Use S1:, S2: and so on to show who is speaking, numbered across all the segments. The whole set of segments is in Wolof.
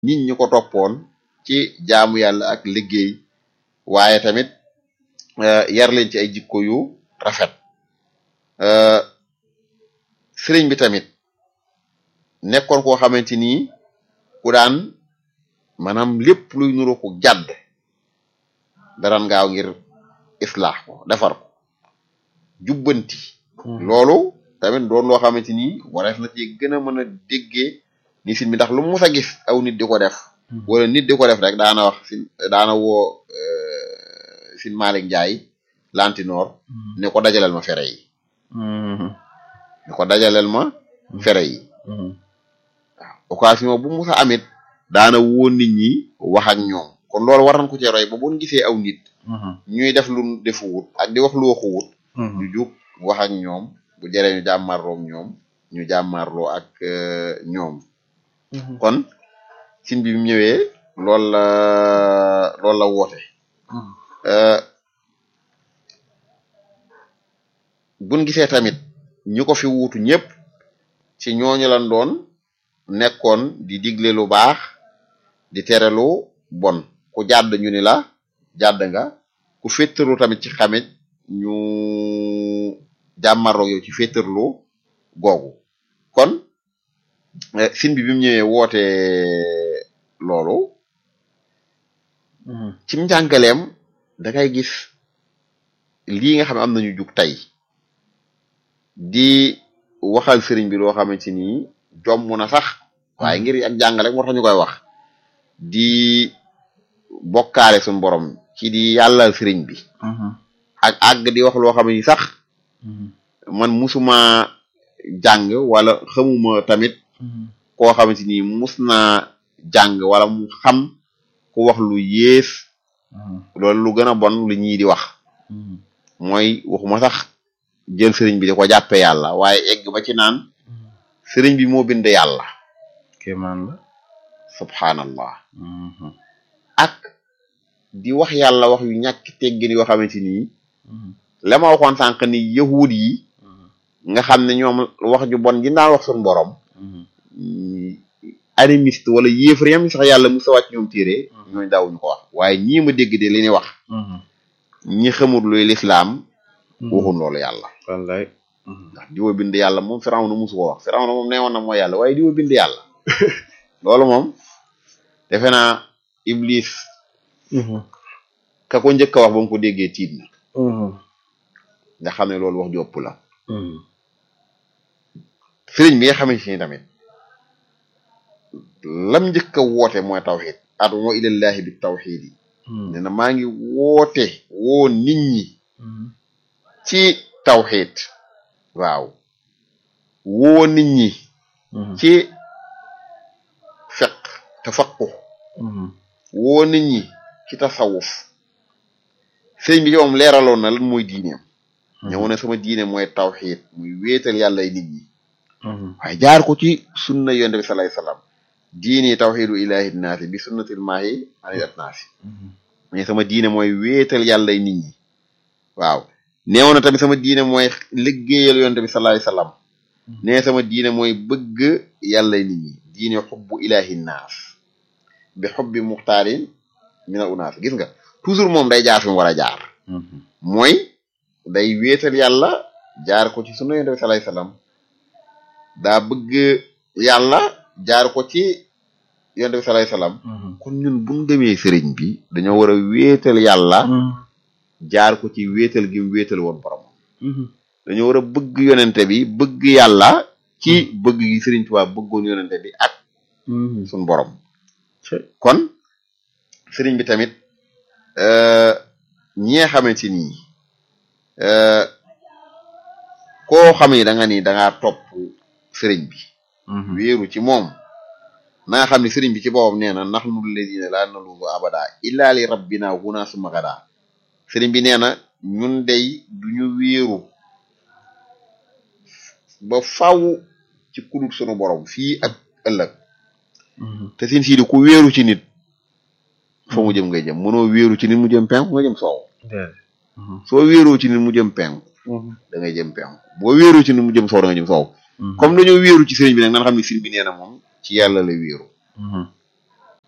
S1: nit ñi ko toppoon ci jaamu yàlla ak liggéey waaye tamit yar leen ci ay jikko yu rafet sëriñ bi tamit nekkoon koo xamante ni ku daan maanaam lépp luy nuru ko jàdd daraan gaaw ngir islaax ko defar ko jubbanti loolu tamit doon loo xamante ni warees na ci gën a mën a déggee ni sin bi ndax lu mu mës a gis aw nit di ko def wala nit di ko def rek daana wax daana woo sin Malick Ndiaye lantinoor ne ko dajaleel ma fere yi ne ko dajaleel ma fere yi waaw occasion bu mu mës a amit daana woon nit ñi wax ak ñoom kon loolu war nañ ko cee roy ba buñ gisee aw nit ñuy def lu defuwut ak di wax lu waxuwut ñu jug wax ak ñoom bu jëree ñu jàmmarloo ak ñoom ñu jàmmarloo ak ñoom kon sin bi mu ñëwee loolu la woote buñ gisee tamit ñu ko fi wuutu ñëpp ci ñooñu lan doon nekkoon di digle lu baax di tere lu bon ku jàdd ñu ni la jàdd nga ku féttarlu tamit ci xamit ñu jàmmaroo yow ci féttarlu googu kon sin bi mu ñëwee woote loolu ci njàngaleem da ngay gis lii nga xam ne am nañu jug tey di waxal sëriñ bi loo xamante ni jomm na sax waaye ngir ak jàngale moo tax ñu koy wax di bokkaale suñu borom ci di yàllal sëriñ bi ak àgg di wax loo xam ne sax man musuma jàng wala xamuma tamit koo xamante ni mus naa jàng wala mu xam ku wax lu yées loolu lu gën a bon lu ñii di wax mooy waxuma sax jël sëriñ bi di ko jàppe yàlla waaye egg ba ci naan sëriñ bi moo bind yàlla
S2: kéemaan la
S1: subhanallah ak di wax yàlla wax yu ñàkk teggin yoo xamante ni la ma waxoon sànq ni yahud yi nga xam ne ñoom wax ju bon ji daan wax suñu borom animiste wala yéefar yam sax yàlla mu sa wàcc ñoom téere ñooñu daawuñu ko wax waaye ñii ma dégg de li ñuy wax ñi xamul luy lislaam waxun loolu yàlla
S2: wallaay
S1: ndax diwa bind yàlla moom Firawna musu ko wax Firawna moom nee woon na mooy yàlla waaye diwa bind yàlla loolu moom defe naa Iblis ka ko njëkk a wax ba mu ko déggee tiit na nga xam ne loolu wax jopp la sëriñ bi nga xamante ni tamit lam njëkk a woote mooy tawxid ad'u ilallahi bi tawxid yi ne na maa ngi woote woo nit ñi ci tawxid waaw woo nit ñi ci fiq tafaqu woo nit ñi ci tasawuf sëriñ bi moom leeraloon na lan mooy diineem ñëw ne sama diine mooy tawxid muy wéetal yàlla nit ñi waaye jaar ko ci sunna yonent bi sallallahu alayhi wasallam diini tawxidu ilahi naasi bi sunnatil maahi anil naasi mais sama diine mooy wéetal yàlla nit ñi waaw neewoon na tamit sama diine mooy liggéeyal yonent bi sallallahu alayhi wasallam nee sama diine mooy bëgg yàlla nit ñi diine xubbu ilahi naas bi xubbi muxtaarin mina unaas gis nga toujours moom day jaar fi mu war a jaar mooy day wéetal yàlla jaar ko ci sunna yonent bi sallallahu alayhi wasallam daa bëgg yàlla jaar ko ci yonent bi sallallahu alayhi wasallam kon ñun buñ demee sëriñ bi dañoo war a wéetal yàlla jaar ko ci wéetal gi mu wéetal woon borom dañoo war a bëgg yonente bi bëgg yàlla ci bëgg gi sëriñ Tuubaa bëggoon yonente bi ak suñ borom kon sëriñ bi tamit ñi nga xamante ni koo xam ni da nga ni da ngaa topp sëriñ bi wéeru ci moom na nga xam ne sëriñ bi ci boppam nee na nahnu alladina la naluudu abada illa li rabbina huna summa gada sëriñ bi nee na ñun day duñu wéeru ba faw ci kudut sunu borom fii ak ëllëg te sin sii di ku wéeru ci nit fa mu jëm ngay jëm mënoo wéeru ci nit mu jëm penku nga jëm soow soo wéeroo ci nit mu jëm penku da ngay jëm penku boo wéeroo ci nit mu jëm soow da nga jëm soow comme dañoo wéeru ci sëriñ bi nag nan xam ne sëriñ bi nee na moom ci yàlla la wéeru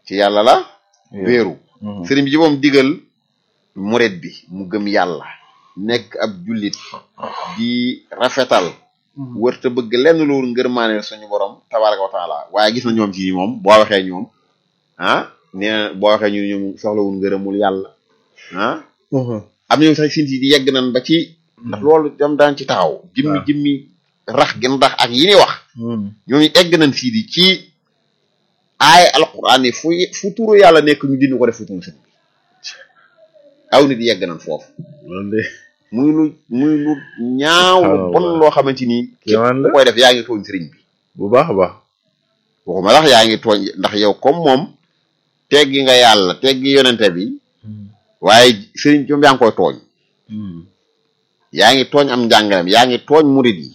S1: ci yàlla la wéeru sëriñ bi ci moom digal murit bi mu gëm yàlla nekk ab jullit di rafetal wërta bëgg lenn loolu ngërmaaneel suñu borom tabaraka wa taala waaye gis na ñoom ci moom boo waxee ñoom nee na boo waxee ñu ñoom soxlawul ngërëmul yàlla am ñoom sax sinti di yegg nan ba ci ndax loolu dem daan ci taxaw jimmi rax gën rax ak yi ni wax ñooñu egg nañ sii di ci aay alquran yi fu turu yàlla nekk ñu dindi ko def fu turu sëñ bi aw nit yegg nañ foofu muy lu ñaaw lu bon loo xamante ni képp ku koy def yaa ngi tooñ sëriñ bi
S2: bu baax a baax
S1: waxuma lax yaa ngi tooñ ndax yow comme moom teggi nga yàlla teggi yonente bi waaye sëriñ bi moom yaa ngi koy tooñ yaa ngi tooñ am njàngalem yaa ngi tooñ murid yi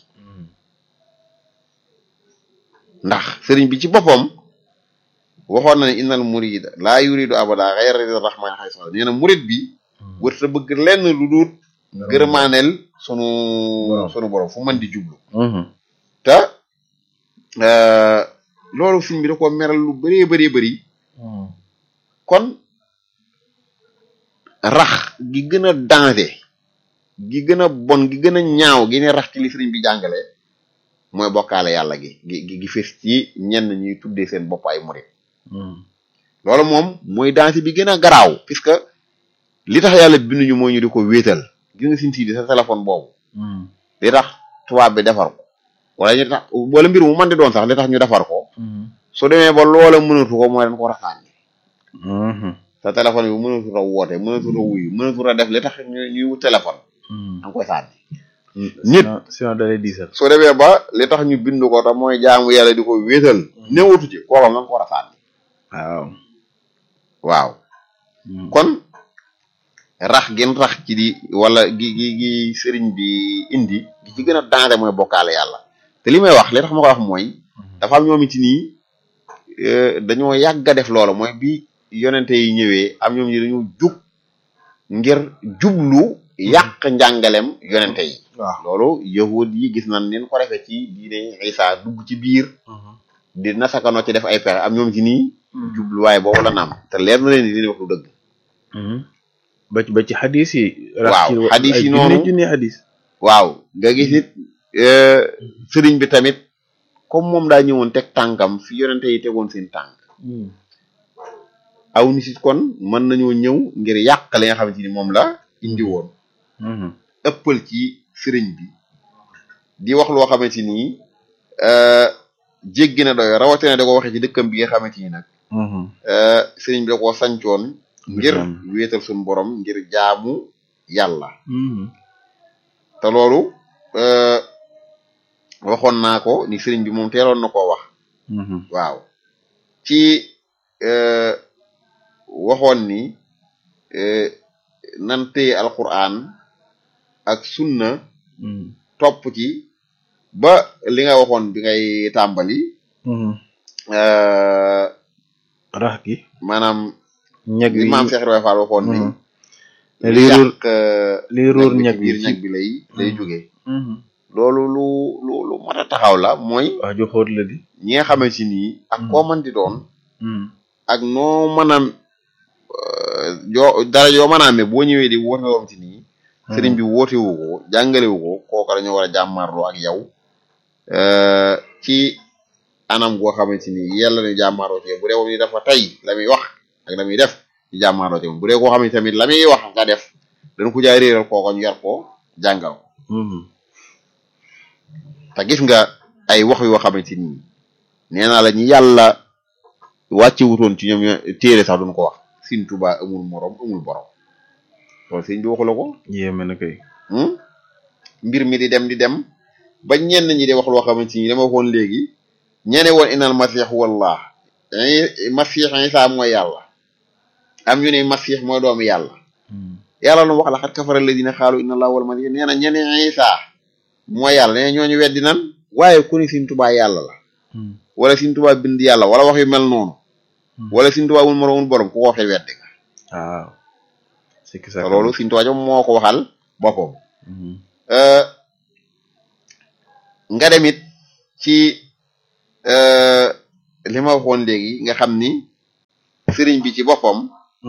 S1: ndax sëriñ bi ci boppam waxoon na ne innal murida laa yuridu abada ghayra rida rahman xay sa nee na murid bi wërta bëgg lenn lu dul gërëmaaneel sunu borom fu mën di jublu te loolu sëriñ bi da ko meral lu bëree bëri kon rax gi gën a danger gi gën a bon gi gën a ñaaw gi ne rax ci li sëriñ bi jàngale mooy bokkaale yàlla gi fes ci ñenn ñuy tuddee seen bopp ay murid loolu moom mooy danger bi gën a garaaw puisque li tax yàlla binduñu mooy ñu di ko wéetal gis nga sin si di sa téléphone boobu li tax tubaab bi defar ko wala ñu tax wala mbir mu mën di doon sax li tax ñu defar ko su demee ba loola mënatu ko mooy dañ ko war a sànni sa téléphone bi mënatu a woote mënatu a wuyu mënatu a def li tax ñuy wut téléphone da nga koy sànni nit
S2: sinon dalay diisal
S1: soo demee ba li tax ñu bind ko tax mooy jaamu yàlla di ko wéetal newatu ci kookam nga ko war a sànni waaw kon rax gën rax ci di wala gi sëriñ bi indi gi ci gën a danger mooy bokkaale yàlla te li may wax li tax ma ko wax mooy dafa am ñoom ci nii dañoo yàgg a def loola mooy bi yonente yi ñëwee am ñoom ñi dañoo jug ngir jublu yàq njàngalem yonente yi loolu yahud yi gis nañ nin ko defee ci diine Isa dugg ci biir di nasakano ci def ay pexe am ñoom ci nii jubluwaay boobu la naam te leer na leen di leen wax lu dëgg
S2: ba ci xadis yi
S1: waaw xadis yi noonu
S2: junni xadis
S1: waaw nga gis it sëriñ bi tamit comme moom daa ñëwoon teg tànkam fi yonente yi tegoon seen tànk aw nit kon mën nañoo ñëw ngir yàq li nga xamante ni moom la indi woon ëppal ci sëriñ bi di wax loo xamante ni jéggi na doy rawatina da ko waxee ci dëkkam bi nga xamante ni nag sëriñ bi da koo sancoon ngir wéetal suñu borom ngir jaamu yàlla te loolu waxoon naa ko ni sëriñ bi moom teeloon na koo wax waaw ci waxoon ni nan téye alquran ak sunna topp ci ba li nga waxoon bi ngay tàmbali
S2: rax gi
S1: maanaam
S2: ñag
S1: li maam Cheikh Ibrahima Fall waxoon ni
S2: li ruur ñag
S1: biir ñag bi lay jóge loolu lu mat a taxaw la mooy
S2: wax ju xóot la di
S1: ñi nga xamante ni ak koo mën di doon ak noo mën a dara yoo mën a amee boo ñëwee di woote woom ci nii sëriñ bi woote wu ko jàngale wu ko kooku dañoo war a jàmmarloo ak yow ci anam goo xamante ni yàlla na jàmmarloo ci bu dee moom ni dafa tey la muy wax ak la muy def ñu jàmmarloo ci moom bu dee koo xam ne tamit la muy wax nga def dañ ko jaay réeral kooko ñu yar ko jàngal ko te gis nga ay wax yoo xamante ni nee naa la ñi yàlla wàcce wutoon ci ñoom téere sax duñ ko wax Sëriñ Tuubaa amul morom amul borom loolu sëriñ bi waxu la ko
S2: yéeme na kay
S1: mbir mi di dem ba ñenn ñi di wax loo xamante ni dama waxoon léegi ñene woon inal masix wallah masix Isa mooy yàlla am ñu ne masix mooy doomu yàlla yàlla lu wax la xat kafara alladina xaalu inna allah wal masix nee na ñene Isa mooy yàlla nee ñooñu weddi nan waaye ku ni Sëriñ Tuubaa yàlla la wala Sëriñ Tuubaa bind yàlla wala wax yu mel noonu wala Sëriñ Tuubaa mul moroomul borom ku ko waxee weddi nga
S2: waaw
S1: te loolu Sëriñ Tuubaa moo ko waxal boppam nga demit ci li ma waxoon léegi nga xam ni sëriñ bi ci boppam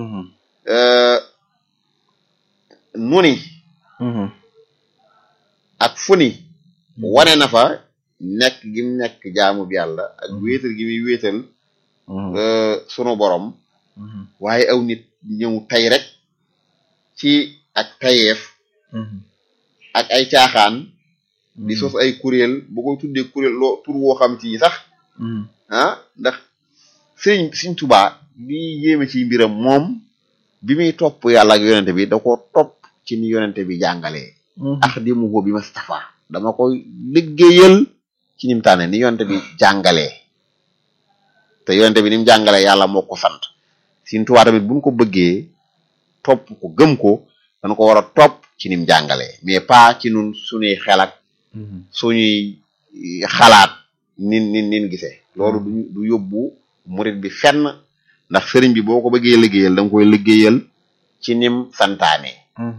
S1: nu ni ak fu ni wane na fa nekk gi mu nekk jaamu bi yàlla ak wéetal gi muy wéetal sunu borom waaye aw nit ñëw tay rek ci ak tayeef ak ay caaxaan di sos ay kuréel bu koy tuddee kuréel loo tur woo xam ci sax ndax Sëriñ Tuubaa li yéeme ci mbiram moom bi muy topp yàlla ak yonente bi da ko topp ci ni yonente bi jàngalee axdimuhu bi Mustafa dama koy liggéeyal ci nim tànne ni yonente bi jàngalee te yonente bi ni mu jàngalee yàlla moo ko sant Sëriñ Tuubaa tamit buñ ko bëggee topp ko gëm ko dañ ko war a topp ci nim jàngalee mais pas ci nun suñuy xel ak suñuy xalaat nin gisee loolu du yóbbu murit bi fenn ndax sëriñ bi boo ko bëggee liggéeyal da nga koy liggéeyal ci nim santaane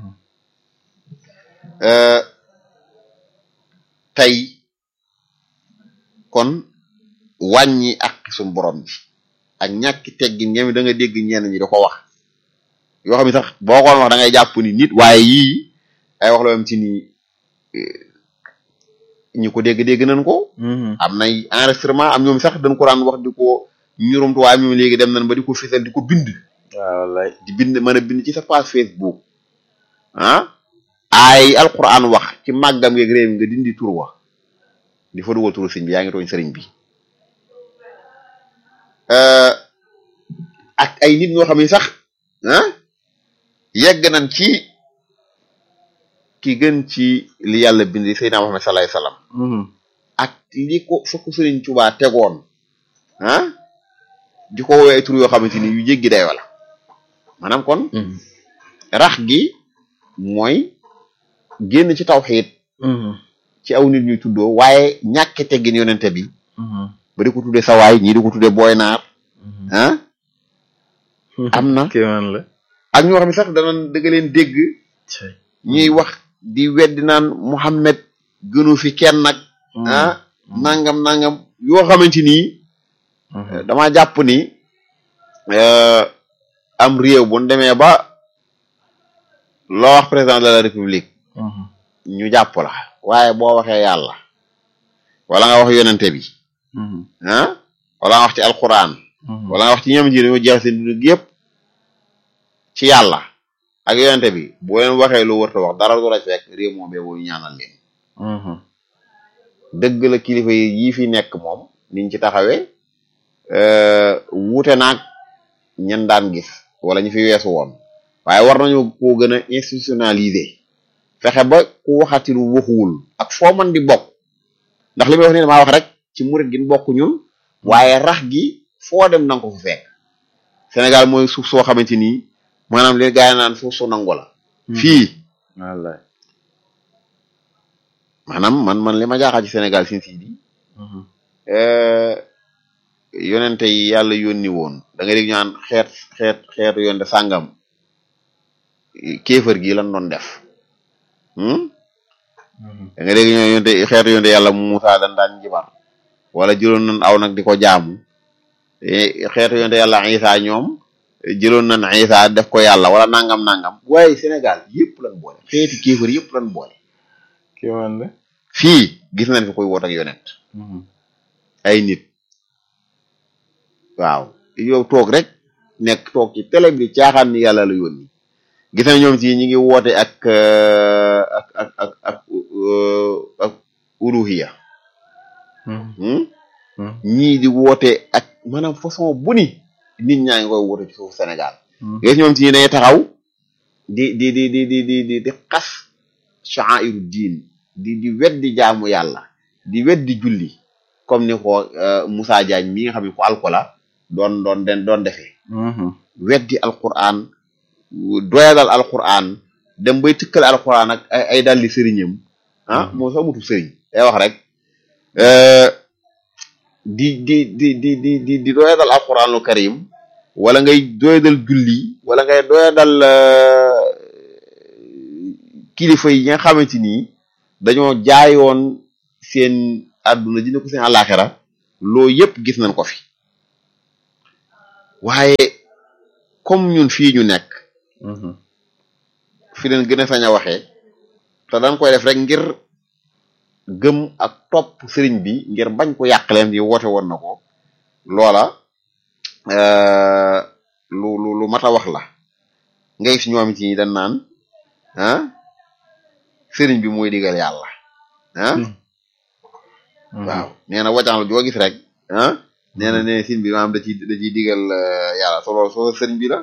S1: tey kon wàññi ak suñu borom bi ak ñàkki teggin ñoom da nga dégg ñenn ñi da ko wax yoo xam ne sax boo ko wax da ngay jàpp ni nit waaye yii ay wax la am ci ni ñu ko dégg nañ ko am nay enregistrement am ñoom sax dañ ko daan wax di ko ñurumtu waaye ñoom léegi dem nañ ba di ko fisal di ko bind
S2: waaw wallaay
S1: di bind mën a bind ci sa page Facebook ay alquran wax ci màggam ngeeg réew mi nga dindi tur wa di fa dugal turu sëriñ bi yaa ngi tooñ sëriñ bi ak ay nit ñoo xam ne sax yegg nañ ci ki gën ci li yàlla bind Seydina Muhammad sallallahu alayhi wasallam ak li ko fa ko Sëriñ Tuubaa tegoon di ko woowee tur yoo xamante ni yu jéggi day wala maanaam kon rax gi mooy génn ci tawxiid ci aw nit ñuy tuddoo waaye ñàkke teggin yonente bi ba di ko tuddee sawaay ñii di ko tuddee booy naar am na
S2: kéemaan la
S1: ak ñoo xam ne sax danañ dëgg leen dégg ñuy wax di weddi naan Muhammad gënu fi kenn nag nangam yoo xamante ni dama jàpp ni am réew bu ñu demee ba loo wax président de la république ñu jàpp la waaye boo waxee yàlla wala nga wax yonente bi wala nga wax ci alquran wala nga wax ci ñoom ji dañoo jeex seen dund yëpp ci yàlla ak yonente bi boo leen waxee lu wërta wax dara du la fekk réew moom bee booy ñaanal leen dëgg la kilifa yi fi nekk moom niñ ci taxawee wuute naag ñen daan gis wala ñu fi weesu woon waaye war nañu koo gën a institutionnaliser fexe ba ku waxati lu waxuwul ak foo man di bokk ndax li may wax ni damaa wax rek ci murit gi bokk ñun waaye rax gi foo dem nanga ko fu fekk Sénégal mooy suuf soo xamante ni maanaam li gaa yi naan suuf su nangu la fii
S2: wallaay
S1: maanaam man li ma jaaxal ci Sénégal sin sii di yonente yi yàlla yónni woon da nga dégg ñu naan xeetu yonte sàngam kéefër gi lan doon def da nga dégg ñoo xeetu yonte yàlla Muusaa dañ daan jibar wala jëloon nañ aw nag di ko jaamu xeetu yonte yàlla Isaa ñoom jëloon nañ Isaa def ko yàlla wala nangam waaye Sénégal yëpp lan boole xeeti kéefër yëpp lan boole
S2: kéemaan la
S1: fii gis nañ fi koy woot ak yonent ay nit waaw yow toog rek nekk toog ci télé bi caaxaan ni yàlla la yónni gis nañ ñoom ci ñi ngi woote ak uluhiya ñii di woote ak maanaam façon bu ni nit ñaa ngi koy woote ci suuf Sénégal gis ñoom ci ñi dañuy taxaw di xas sha'airu diin di weddi jaamu yàlla di weddi julli comme ni ko Moussa Diagne mi nga xam ne ko alkola doon defee weddi alquran doyadal alquran dem bay tëkkale alquran ak ay dalli sëriñam moo sax mutu sëriñ day wax rek di doyadal alquranul karim wala ngay doyadal julli wala ngay doyadal kilifa yi nga xamante ni dañoo jaayoon seen àdduna dina ko seen àllaaxira loolu yëpp gis nañ ko fi waaye comme ñun fii ñu nekk fi leen gën a sañ a waxee te dañ koy def rek ngir gëm ak topp sëriñ bi ngir bañ ko yàq leen yi woote woon na ko loola lu mat a wax la ngay si ñoom ci dañ naan sëriñ bi mooy digal yàlla waaw nee na wajaxlu joo gis rek nee na ne sëriñ bi maanaam da ciy digal yàlla so loolu soo sëriñ bi la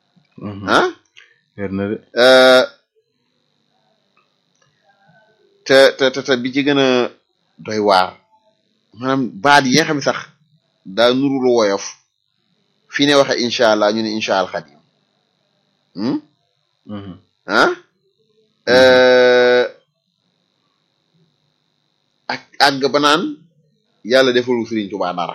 S1: te bi ci gën a doy waar maanaam baat yi nga xam ne sax daa nuru lu woyof fii ne waxe incha allah ñu ne incha al xadim ak àgg ba naan yàlla defalu Sëriñ Tuubaa dara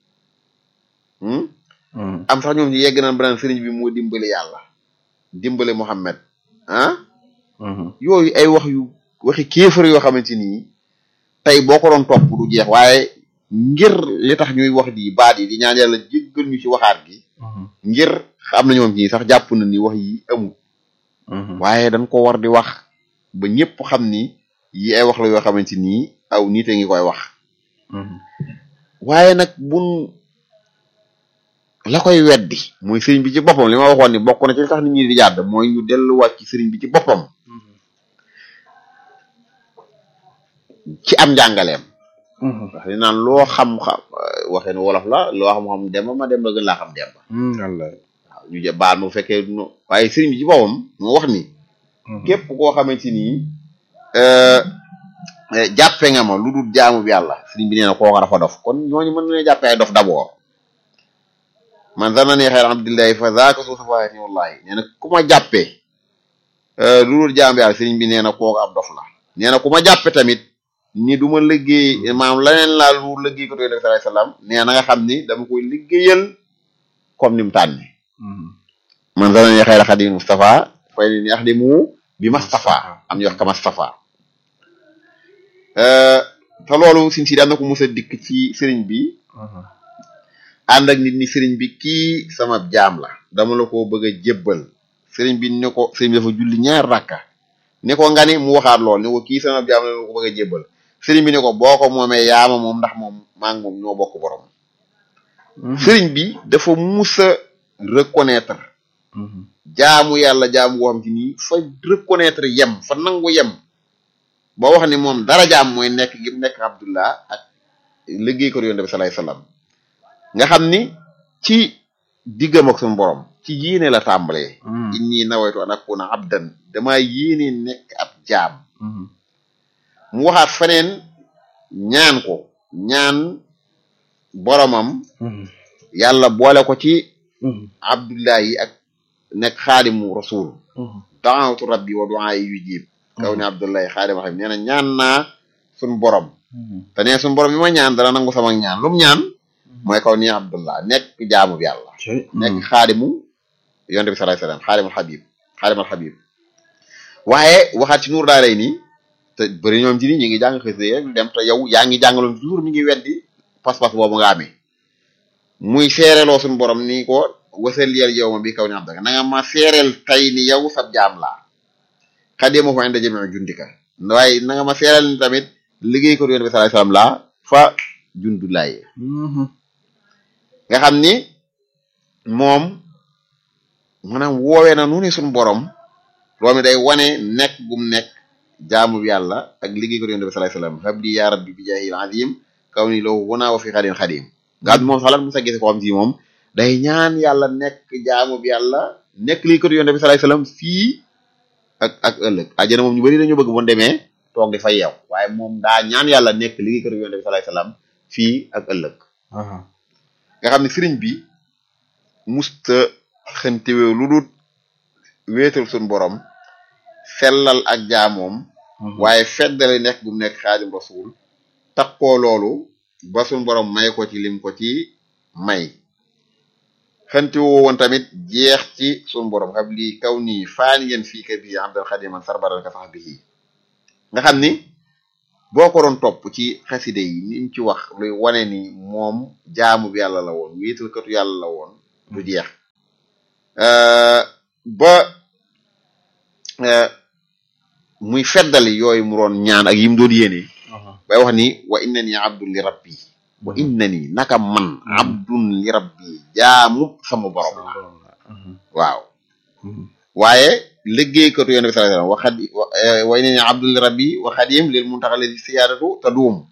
S1: am sax ñoom ci yegg naan ba naan sëriñ bi moo dimbali yàlla dimbali Muhammad yooyu ay waxi kéefar yoo xamante ni tey boo ko doon topp du jeex waaye ngir li tax ñuy wax di baat yi di ñaan yàlla jéggal ñu ci waxaat gi ngir am na ñoom ci sax jàpp na ni wax yi amul waaye dañ ko war di wax ba ñëpp xam ni yi ay wax la yoo xamante ni aw nit a ngi koy wax waaye nag bun la koy weddi mooy sëriñ bi ci boppam li ma waxoon ni bokk na ci tax nit ñi di jàdd mooy ñu delluwaat ci sëriñ bi ci boppam ci am njàngaleem wax li naan loo xam-xam waxee ne wolof la loo xam-xam demba ma dem ba gën laa xam demba waaw ñu baal mu fekkee waaye sëriñ bi ci boppam moo wax ni képp koo xamante ni jàppe nga ma lu dul jaamu bi yàlla sëriñ bi nee na kooka dafa dof kon ñooñu mën nañu jàppe ay dof d'abord man zanani xayra abdillahi fa zaaka su safaati wallahi nee na ku ma jàppee lu dul jaamu bi yàlla sëriñ bi nee na kooka ab dof la nee na ku ma jàppe tamit ni du ma liggéey maanaam leneen laa lu liggéey ko sallallahu alayhi wasallam nee na nga xam ni dama koy liggéeyal comme ni mu tànne man zanani xayra xadim Mustafa fay ni axdimu bi Mustafa am ñu wax ka Mustafa te loolu sin si daan na ko mos a dikk ci sëriñ bi ànd ak nit ni sëriñ bi kii sama jaam la dama la ko bëgg a jébbal sëriñ bi ne ko sëriñ bi dafa julli ñaar rakka ne ko nga ni mu waxaat lool ne ko kii sama jaam la ko bëgg a jébbal sëriñ bi ne ko boo ko moomee yaama moom ndax moom maa ngi moom ñoo bokk borom sëriñ bi dafa mus a reconnaître jaamu yàlla jaamu boo xam ci nii fa reconnaître yem fa nangu yem ba wax ni moom dara jaam mooy nekk gi nekk Abdullah ak liggéey ko yonent bi sallallahu alayhi wasallam nga xam ni ci diggam ak suñu borom ci yéene la tàmbalee inni nawaytu an akuna abdan damaa yéene nekk ab jaam mu waxaat feneen ñaan ko ñaan boromam yàlla boole ko ci Abdullah yi ak nekk xaadimu rasul da'awtu rabbi wa du'a yujib kaw ni Abdullahi xaadimu rasul nee na ñaan naa suñ borom te nee suñ borom bi ma ñaan dana nangu sama ñaan lu mu ñaan mooy kaw ni Abdullah nekk jaamu bi yàlla nekk xaadimu yonent bi sallallahu alayhi wasallam xaadimul habib waaye waxaat ci nuur daa lay nii te bëri ñoom ci ni ñi ngi jàng xësee rek dem te yow yaa ngi jàngaloon toujours mi ngi weddi pas-pas boobu nga amee muy seereloo suñu borom ni ko wasal yel yow ma bi kaw ni Abdullah na nga ma seereel tey ni yow sab jaam laa xadima ko inda jami'i jundika waaye na nga ma seereel ni tamit liggéey ko yonent bi sallallahu alayhi wasallam laa fa jundulaay nga xam ni moom maanaam woowee na nu ne suñu borom loolu mi day wane nekk gum nekk jaamu bi yàlla ak liggéey ko yonent bi sallallahu alayhi wasallam habli ya rabbi bi jaahil azim kaw ni law wana wa fi xadin xadim nga xam moom sax mu sa gise ko xam si moom day ñaan yàlla nekk jaamu bi yàlla nekk liggéey ko yonent bi sallallahu alayhi wasallam fii ak ëllëg àjjana moom ñu bari dañu bëgg bu demee toog di fa yeew waaye moom daa ñaan yàlla nekk liggéey ko yonent bi sallallahu alayhi wasallam fii ak ëllëg nga xam ne sëriñ bi musta xëntiwee lu dul wéetal suñ borom sellal ak jaamoom waaye feddale nekk bu mu nekk xaadim rasul takkoo loolu ba suñ borom may ko ci lim ko ci may xëntiwoo woon tamit jeex ci suñ borom xam lii kaw nii faani yéen fii ka bii abdal xadiman sarbaran ka sax bii nga xam ni boo ko doon topp ci xaside yi ni mu ci wax luy wane ni moom jaamu bi yàlla la woon wéetalkatu yàlla la woon du jeex ba muy feddali yooyu mu doon ñaan ak yim doon yéene bay wax ni wa innani abdun li rabbi wa innani naka man abdun li rabbi jaamu sama borom la waaw waaye liggéeykatu yonent bi sallallahu alayhi wasallam wa innani abdun li rabbi wa xadim lil muntaqa li siyaadatu taduum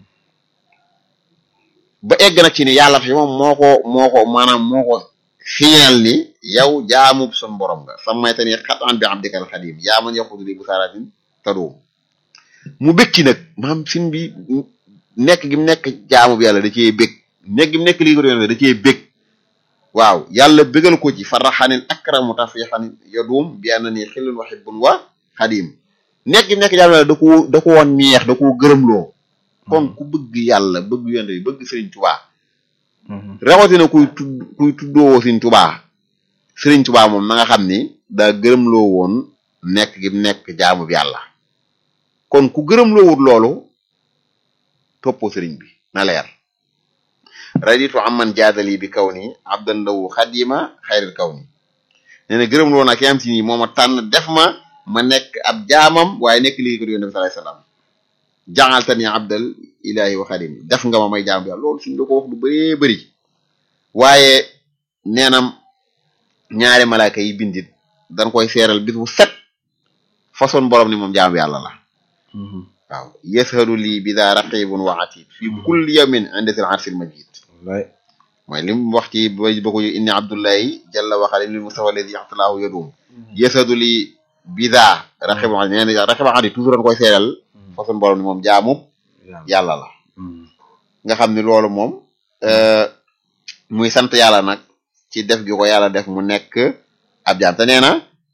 S1: ba egg nag ci ni yàlla fi moom moo ko maanaam moo ko xiinal ni yow jaamu sun borom nga sammaytani xatan bi abdikal xadim yaa man yaxudu li bu saaratin taduum mu bëkki nag maam sin bi nekk gi mu nekk jaamu bi yàlla da cee bëgg nekk gi mu nekk liggéeyu yonent da cee bëgg waaw yàlla bëggal ko ci faraxanin akramu tafixan yadum bi annani xillun wa hibbun wa xadim nekk gi mu nekk jaamu yàlla da ko woon neex da ko gërëmloo kon ku bëgg yàlla bëgg yonent bi bëgg Sëriñ Tuubaa rawatina kuy tuddoo Sëriñ Tuubaa Sëriñ Tuubaa moom na nga xam ni daa gërëmloo woon nekk gi mu nekk jaamu bi yàlla kon ku gërëmloo wut loolu toppoo sëriñ bi na leer raditu amman jaadali bi kaw ni abdan lawu xadima xayril kaw ni nee na gërëmloo naa ki am si nii moo ma tànn def ma nekk ab jaamam waaye nekk liggéey ko di yonent bi sallallahu alayhi wasallam jàngaltani abdal ilahi wa xadim def nga ma may jaam bi loolu suñ la ko wax lu bëree bëri waaye neenam ñaari malaaka yi bindit dañ koy seeral bis bu set façon borom ni moom jaam bi yàlla la waaw yashadu lii bi daa raqibun wa atid fi kulli yawmin inda sil arsil majid mooy li mu wax ci ba ko inni abdullahi jalla wa xalim lil mustafa alladi yaxtalaahu yadum yashadu lii bi daa raqibun wa atid nee na raqibun atid toujours dañ koy seeral façon borom ni moom jaamu yàlla la nga xam ni loolu moom muy sant yàlla nag ci def gi ko yàlla def mu nekk ab jaam te nee na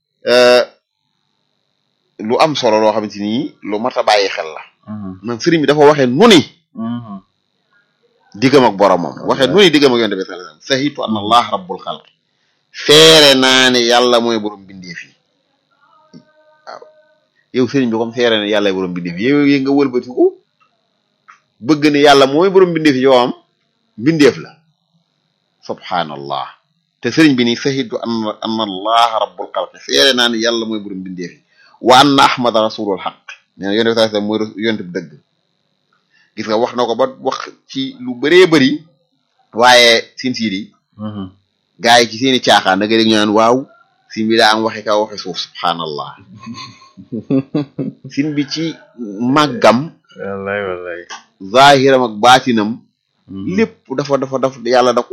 S1: lu am solo loo xamante ni lu mat a bàyyi xel la man sëriñ bi dafa waxee nu ni diggam ak boromam waxee nu ni diggam ak yonent bi sallallahu alayhi wasallam sahitu anna allah rabbul xalq seere naa ne yàlla mooy borom bindeef yi waaw yow sëriñ bi comme seere ne yàlla borom bindeef yi yow nga wëlbatiku bëgg ne yàlla mooy borom bindeef yi yow am bindeef la subhanallah te sëriñ bi ni sahitu anna allah rabbul xalq seere naa ne yàlla mooy borom bindeef yi wa anna ahmada rasulul xaq nee na yonent bi sallallahu alayhi wasallam mooy yonent bi dëgg gis nga wax na ko ba wax ci lu bëree bëri waaye sin siidi gaa yi ci seeni caaxaan da nga dégg ñu naan waaw sin bi daa am waxe kaw waxe suuf subhanallah sin bi ci màggam
S2: wallahi
S1: zahiram ak baatinam lépp dafa yàlla da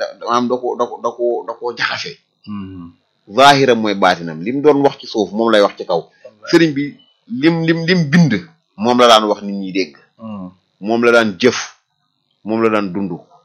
S1: koo jaxase zahiram mooy baatinam lim doon wax ci suuf moom lay wax ci kaw sëriñ bi lim bind moom la daan wax nit ñi dégg moom la daan jëf moom la daan dund waaw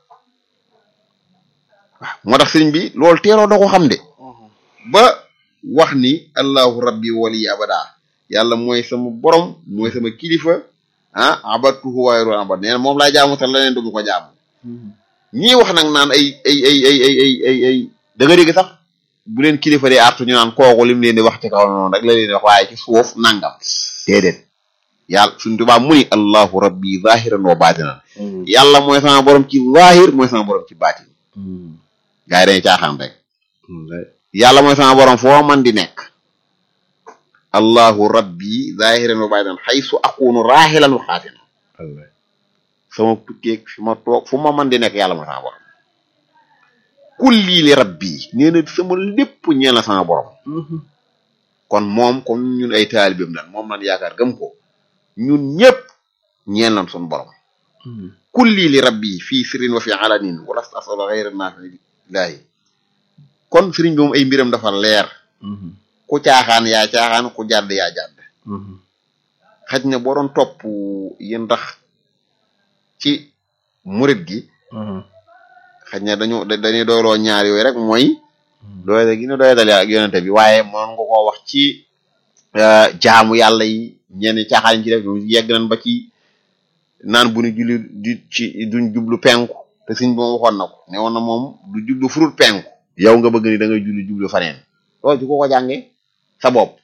S1: moo tax sëriñ bi loolu teeloo da ko xam de ba wax ni allahu rabbi wali abada yàlla mooy sama borom mooy sama kilifa abatuhu wayru abad nee na moom laa jaamu te leneen du ko jaamu ñii wax nag naan ay da nga dégg sax bu leen kilifa de artu ñu naan kooku lim leen di wax ci kaw noonu rek la leen di wax waaye ci suuf nangam déedéet yàlla suñ tubaa mu ni allahu rabbi zahiran wa batinan yàlla mooy sama borom ci zahir mooy sama borom ci batin gaa yi dañuy caaxaan rek yàlla mooy sama borom foo man di nekk allahu rabbi zahiran wa batinan xaysu aqunu rahilan wa xaatinan sama tukkeeg fi ma toog fu ma man di nekk yàlla mooy sama borom kulli li rabbi nee na sama lépp ñeel na sama borom kon moom comme ñun ay taalibeem lan moom lan yaakaar gëm ko ñun ñëpp ñeel nañ sun borom kulli li rabbi fii sirrin wa fi alanin wala astaghfiru ghayra nafi laahi kon sëriñ bi moom ay mbiram dafa leer ku caaxaan yaa caaxaan ku jàdd yaa jàdd xaj na boo doon topp yéen ndax ci murit gi xaj na dañuy doyloo ñaar yooyu rek mooy doole gi ñu doyadal ak yonente bi waaye mën nga koo wax ci jaamu yàlla yi ñenn caaxaan yi ci def yegg nañ ba ci naan bu ñu julli duñ jublu penku te suñ bi moom waxoon na ko ne woon na moom du jublu furut penku yow nga bëgg ni da ngay jublu faneen loolu ci ko jànge sa bopp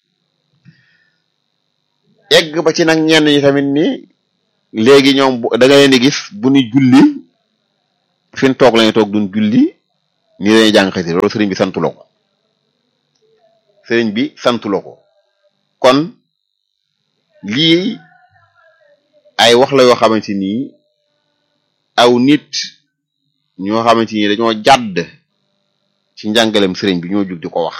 S1: egg ba ci nag ñenn ñi tamit ni léegi ñoom da nga leen di gis bu ñu julli fi ñu toog lañu toog duñ julli nii lañuy jàng xasida loolu sëriñ bi santuloo ko sëriñ bi santuloo ko kon lii ay wax la yoo xamante ni aw nit ñoo xamante ni dañoo jàdd ci njàngalem sëriñ bi ñoo jug di ko wax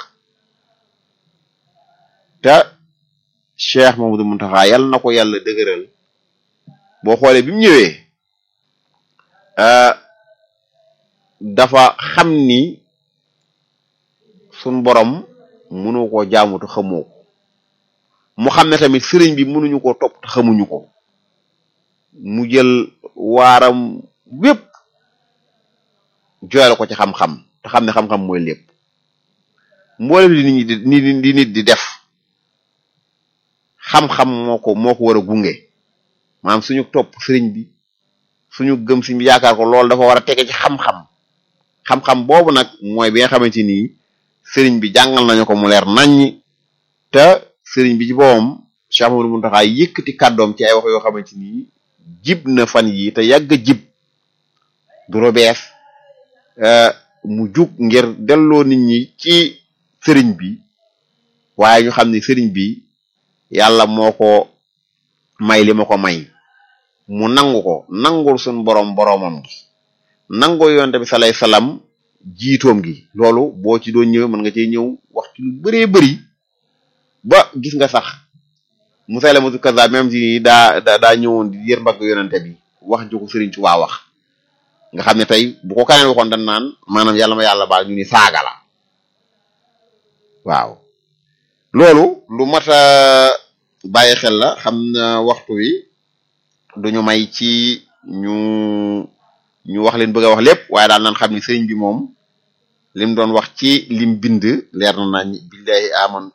S1: te Cheikh Mamadou Muntaxa yàlla na ko yàlla dëgëral boo xoolee bi mu ñëwee dafa xam ni sun borom mënu ko jaamu te xamoo ko mu xam ne tamit sëriñ bi mënuñu ko topp te xamuñu ko mu jël waaram wépp jooyal ko ci xam-xam te xam ne xam-xam mooy lépp mboolem li nit ñi di nit di def xam-xam moo ko war a gunge maanaam suñu topp sëriñ bi suñu gëm si yaakaar ko loolu dafa war a tege ci xam-xam xam-xam boobu nag mooy bi nga xamante ni sëriñ bi jàngal nañu ko mu leer naññ te sëriñ bi ci boppam Cheikh Mamadou Mountakha yëkkati kàddoom ci ay wax yoo xamante ni jib na fan yi te yàgg jib du robees mu jug ngir delloo nit ñi ci sëriñ bi waaye ñu xam ne sëriñ bi yàlla moo ko may li ma ko may mu nangu ko nangul suñ boromam gi nangoo yonte bi salay salaam jiitoom gi loolu boo ci doon ñëw mën nga cee ñëw wax ci lu bëree bëri ba gis nga sax Musaylamatu kazzab même si daa ñëwoon di yër mbagg yonente bi wax ji ko sëriñ Tuubaa wax nga xam ne tey bu ko kaneen waxoon dañ naan maanaam yàlla ma yàlla baal ñu ni saaga la waaw loolu lu mat a bàyyi xel la xam na waxtu wi duñu may ci ñu wax leen bëgg a wax lépp waaye daal naan xam ni sëriñ bi moom lim doon wax ci lim bind leer na nañ billahi amantu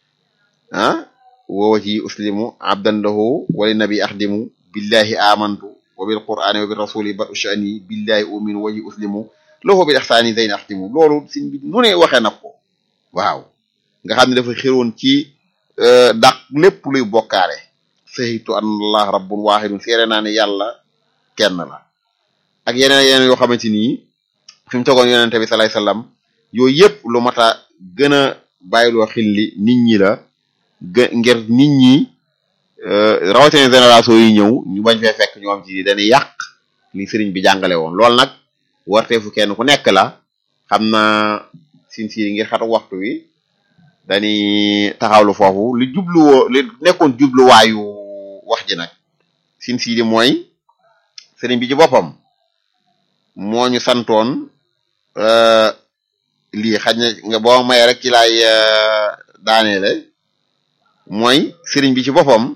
S1: woowa ci uslimu abdan lahu wali nabi axdimu billahi amantu wa bil qur'ani wa bi rasuli ba ushani billahi uminu waji uslimu lahu bil ihsani zayn axdimu loolu sëriñ bi nu ne waxee na ko waaw nga xam ne dafa xiroon ci dàq lépp luy bokkaale sahitu an allah rabbun wahidun seere naa ne yàlla kenn la ak yeneen yoo xamante ni fi mu tegoon yonente bi sallallahu alayhi wasallam yooyu yëpp lu mat a gën a bàyyiloo xel li nit ñi la ngir nit ñi rawatina génération yi ñëw ñu bañ fee fekk ñoo am ci dañuy yàq li sëriñ bi jàngale woon loolu nag warteefu kenn ku nekk la xam na sin si ngir xatu waxtu wi dañuy taxawlu foofu li nekkoon jubluwaayu wax ji nag sin si di mooy sëriñ bi ci boppam moo ñu santoon lii xaj na nga boo may rek ci laay daaneele mooy sëriñ bi ci boppam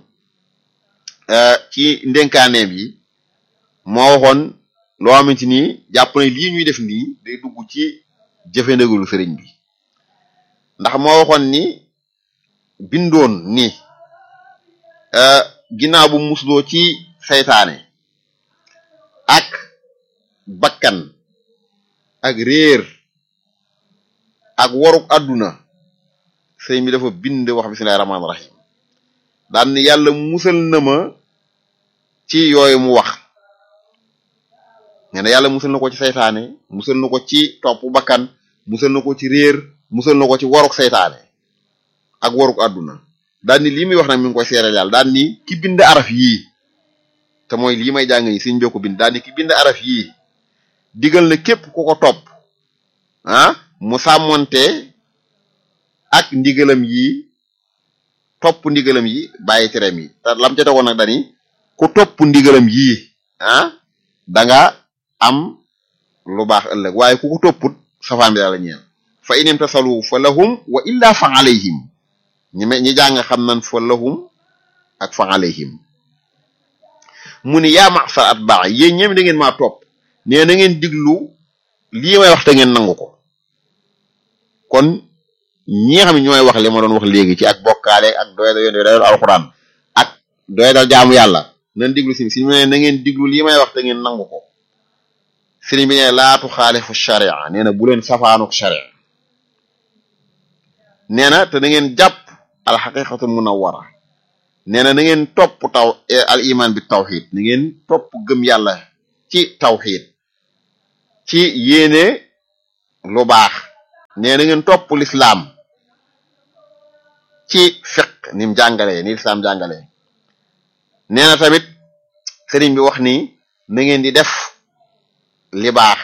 S1: ci ndénkaaneem yi moo waxoon loo xamante ni jàpp na lii ñuy def nii day dugg ci jëfandikulu sëriñ bi ndax moo waxoon ni bindoon ni ginnaaw bu musloo ci saytaane ak bakkan ak réer ak waruk àdduna sëriñ bi dafa bind wax bismillahir rahmanir rahim daan ni yàlla musal na ma ci yooyu mu wax nee na yàlla musal na ko ci saytaane musal na ko ci topp bakkan musal na ko ci réer musal na ko ci waruk saytaane ak waruk àdduna daan ni lii muy wax nag mi ngi koy seeral yàlla daan ni ki bind araf yii te mooy lii may jàng ni suñ jokko bind daan ni ki bind araf yii digal na képp ku ko topp mu sàmmonte ak ndigalam yi topp ndigalam yi bàyyi tereem yi te lam ca tegoon nag dani ku topp ndigalam yii danga am lu baax ëllëg waaye ku ko topput safaan bi daal la ñeel fa inim tasalu fa lahum wa illa fa alayhim ñi jàng xam nan fa lahum ak fa alayhim mu ni yaa ma'sar atbaa yéen ñemi da ngeen maa topp nee na ngeen diglu lii may wax te ngeen nangu ko kon ñi nga xam ne ñooy wax li ma doon wax léegi ci ak bokkaale ak doyadal alxuraan ak doyadal jaamu yàlla nan diglu si mu ne na ngeen diglu lii may wax te ngeen nangu ko sëriñ bi ne laatu xaalifu sharia nee na bu leen safaanuk sharia nee na te na ngeen jàpp alxaqiqatul munawwara nee na ngeen topp al iman bi tawxid na ngeen topp gëm yàlla ci tawxid ci yéene lu baax nee na ngeen topp lislaam ci fiq ni mu jàngalee ni lislaam jàngalee nee na tamit sëriñ bi wax ni na ngeen di def li baax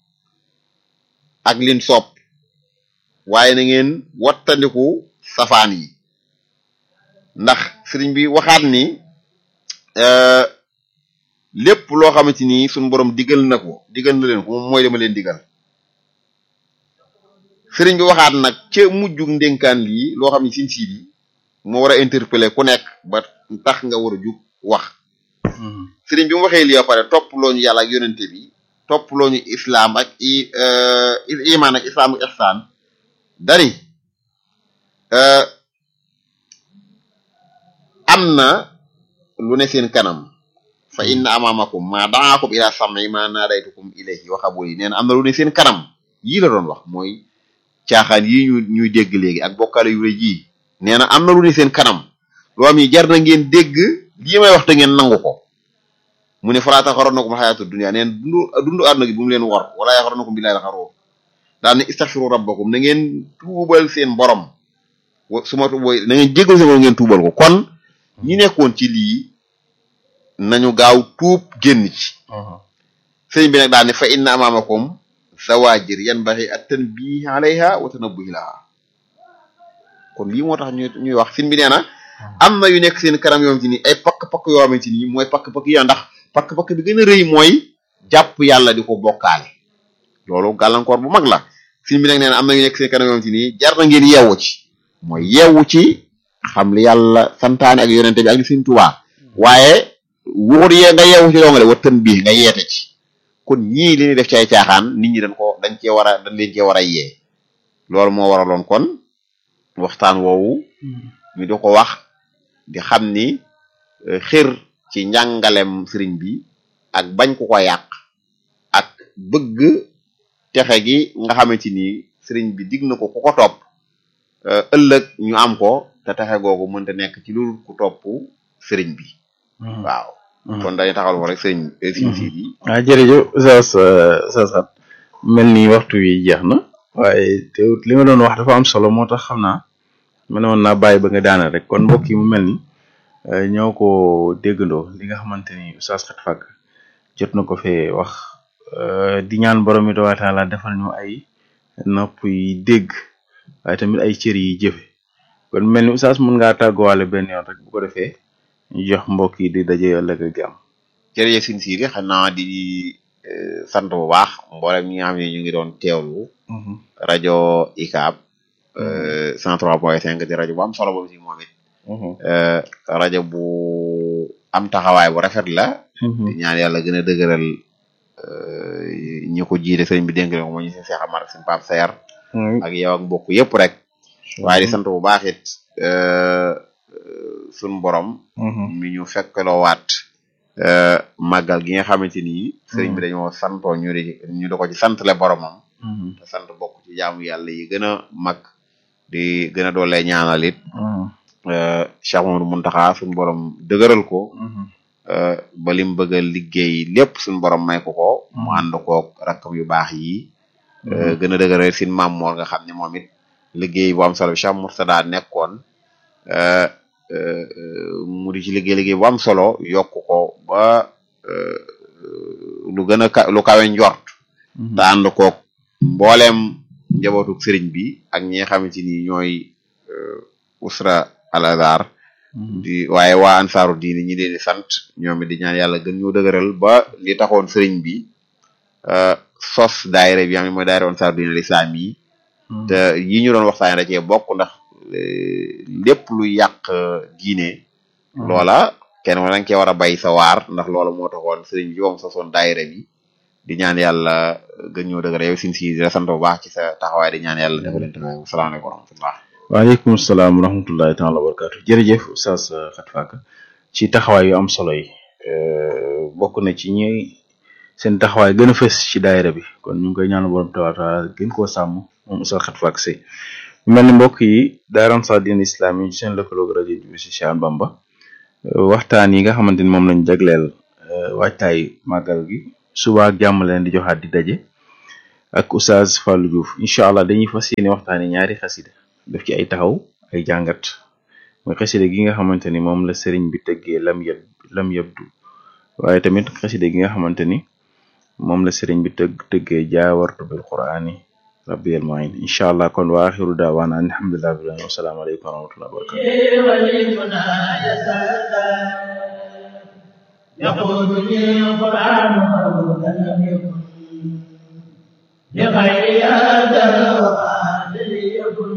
S1: ak lin sopp waaye na ngeen wattandiku safaan yi ndax sëriñ bi waxaat ni lépp loo xamante ni suñu borom digal na leen ko moom mooy dama leen digal sëriñ bi waxaat nag ca mujjug ndénkaan lii loo xam ne sin siid yi moo war a interpeller ku nekk ba tax nga war a jug wax sëriñ bi mu waxee lii ba pare topp loo ñu yàlla ak yonente bi topp loo ñu islaam ak iman ak islaam ak ihsaan dari am na lu ne seen kanam fa inna amamakum ma da'akum ila sam'i ma nadaytukum ilayhi wa qabuli nee na am na lu ne seen kanam yii la doon wax mooy caaxaan yii ñuy dégg léegi ak bokkaale yu rëy yii nee na am na lu ne seen kanam loo xam ni jar na ngeen dégg lii may wax te ngeen nangu ko mu ne falaa taxurrannakum hayaatu dunya neen dundu àdduna gi bu mu leen wor wala yaxurrannakum billaahil gharuur daal ne istaghfiru rabbakum na ngeen tuubal seen borom su ma tuuboo na ngeen jéggal seen borom ngeen tuubal ko kon ñi nekkoon ci lii nañu gaaw tuub génn ci sëñ bi nag daal ne fa inna amaamakum zawaajir yanbaghi at-tanbiih alayha wa tanabbuh laha kon lii moo tax ñuy wax sëñ bi nee na am na yu nekk seen kanam yoo xamante ni ay pakk-pakk yoo xamante ni mooy pakk-pakk yi ndax pakk-pakk bi gën a rëy mooy jàpp yàlla di ko bokkaale loolu gàllankoor bu mag la sëñ bi nag nee na am na yu nekk seen kanam yoo xamante ni jar na ngeen yeewu ci mooy yeewu ci xam li yàlla santaane ak yonente bi ak li Sëñ Tuubaa waaye wuxut yee nga yeewu ci dongale wattan bii nga yeete ci kon ñii li ñuy def ci ay caaxaan nit ñi dañ leen cee war a yee loolu moo waraloon kon waxtaan woowu ñu di ko wax di xam ni xir ci njàngalem sëriñ bi ak bañ ku ko yàq ak bëgg texe gi nga xamante ni sëriñ bi dig na ko ku ko topp ëllëg ñu am ko te texe googu mënta nekk ci lu ku topp sëriñ bi waaw kon dañuy taxawal ko rek sëriñ siid yi
S2: jërëjëf Oustaz Xat mel ni waxtu wi jeex na waaye te li nga doon wax dafa am solo moo tax xam naa mënoon naa bàyyi ba nga daanal rek kon mbokk yi mu mel ni ñoo ko déggandoo li nga xamante ni Oustaz Xat Fàgg jot na ko fee wax di ñaan borom mi tabaaraka taala defal ñu ay nopp yi dégg waaye tamit ay cër yi jëfe kon mel ni Oustaz mën ngaa tàgguwaale benn yoon rek bu ko defee ñu jox mbokk yi di daje ëllëg ak jàmm.
S1: jërëjëf Sëñ Siidi xanaa di sant bu baax mboolem ñi nga xam ne ñu ngi doon teewlu rajo ICAB 103.5 di rajo bu am solo boobu si moom it rajo bu am taxawaay bu rafet la di ñaan yàlla gën a dëgëral ñi ko jiite sëriñ bi dénk ko mo ñu si Cheikh Amar ak sëñ Pape Sayar ak yow ak mbokk yëpp rek waaye di sant bu baax it suñ borom mi ñu fekkloowaat màggal gi nga xamante ni sëriñ bi dañoo santoo ñu di ko ci santle boromam te sant bokk ci jaamu yàlla yi gën a mag di gën a doole ñaanal it Cheikh Mamadou Muntaxa suñ borom dëgëral ko ba lim bëgg a liggéey lépp suñ borom may ko mu ànd koog rakkam yu baax yi gën a dëgëral sin maam moor nga xam ne moom it liggéey bu am solo bi Cheikh Mourtada nekkoon mu di ci liggéey bu am solo yokk ko ba lu gën a lu kawe njort te ànd koog mbooleem njabootu sëriñ bi ak ñi nga xamante ni ñooy usra al azhar di waaye waa ansaaru diini ñi leen di sant ñoom it di ñaan yàlla gën ñoo dëgëral ba li taxoon sëriñ bi sos daayira bi am mooy daayira ansaaru diini al islam yi te yi ñu doon waxtaane da cee bokk ndax lépp lu yàq diine loola kenn mo danga cee war a bay sa waar ndax loola moo taxoon sëriñ bi moom sosoon daayira bi di ñaan yàlla gën ñoo dëgëral yow sin si di la sant bu baax ci sa taxawaay di ñaan yàlla dafa leen taxaw salaamaaleykum wa rahmatullah
S2: waaleykum salaam wa rahmatullahi taala wa barakatu jërëjëf Oustaz Xat Fàgg ci taxawaay yu am solo yi bokk na ci ñi seen taxawaay gën a fës ci daayira bi kon ñu ngi koy ñaanal borom tabaaraka gën koo sàmm moom Oustaz Xat Fàgg si mel ni mbokk yi daayira Ansaaru Diin Islam yi seen lëkkaloog rajo bi si Cheikh Bamba waxtaan yi nga xamante ni moom lañ jagleel waajtaay màggal gi suba ak jàmm leen di joxaat di daje ak Oustaz Fallou Diouf incha allah dañuy fas yéene waxtaane ñaari xasida def ci ay taxaw ay jàngat mooy xasida gi nga xamante ni moom la sëriñ bi tëggee lam yabdu waaye tamit xasida gi nga xamante ni moom la sëriñ bi tëggee jaawartu bil qur'ani rabbiyal mu'in incha allah kon wa axiru daawaana alhamdulillahi rabbil alamin wa salaamu aleykum wa rahmatullahi wa barakatuh لغير هذا الوعد ليكن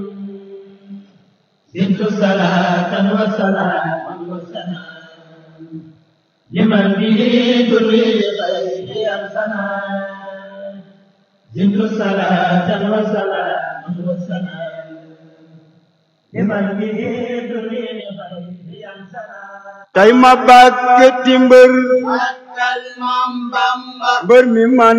S2: زدت صلاة وسلاما وسلام لمن به دري لغير أمسنا زدت صلاة وسلاما وسلام لمن به دري لغير أمسنا
S3: tay ma bàkk timber mbër mi man